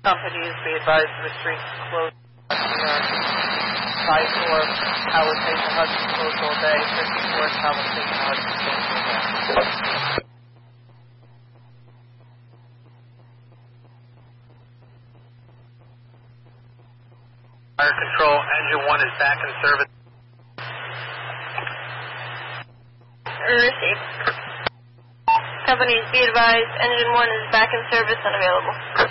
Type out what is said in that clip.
Companies be advised the streets closed. Side door, Power Station Hudson closed all day. 54 Power Station Hudson closed all day. Fire control, engine 1 is back in service. Received. Companies be advised, engine 1 is back in service and available.